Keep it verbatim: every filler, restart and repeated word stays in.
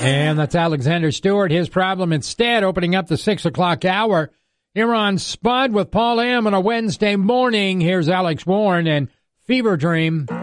And that's Alexander Stewart, His Problem Instead, opening up the six o'clock hour here on Spud with Paul M. on a Wednesday morning. Here's Alex Warren and Fever Dream.